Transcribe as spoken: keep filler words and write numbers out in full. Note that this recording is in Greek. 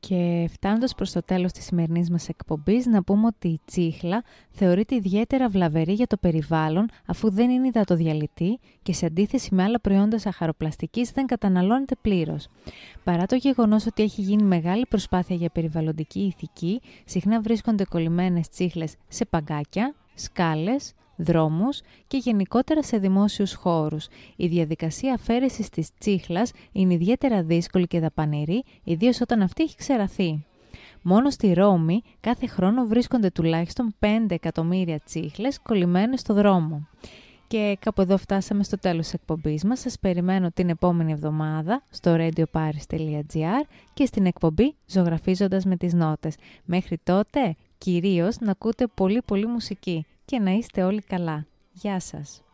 Και φτάνοντας προς το τέλος της σημερινής μας εκπομπής, να πούμε ότι η τσίχλα θεωρείται ιδιαίτερα βλαβερή για το περιβάλλον, αφού δεν είναι υδατοδιαλυτή και σε αντίθεση με άλλα προϊόντα σαχαροπλαστικής δεν καταναλώνεται πλήρως. Παρά το γεγονός ότι έχει γίνει μεγάλη προσπάθεια για περιβαλλοντική ηθική, συχνά βρίσκονται κολλημένες τσίχλες σε παγκάκια, σκάλες, δρόμους και γενικότερα σε δημόσιους χώρους. Η διαδικασία αφαίρεσης της τσίχλας είναι ιδιαίτερα δύσκολη και δαπανηρή, ιδίως όταν αυτή έχει ξεραθεί. Μόνο στη Ρώμη κάθε χρόνο βρίσκονται τουλάχιστον πέντε εκατομμύρια τσίχλες κολλημένες στο δρόμο. Και κάπου εδώ φτάσαμε στο τέλος της εκπομπής μας. Σας περιμένω την επόμενη εβδομάδα στο radio paris τελεία gr και στην εκπομπή Ζωγραφίζοντας με τις νότες. Μέχρι τότε, κυρίως να ακούτε πολύ πολύ μουσική και να είστε όλοι καλά. Γεια σας!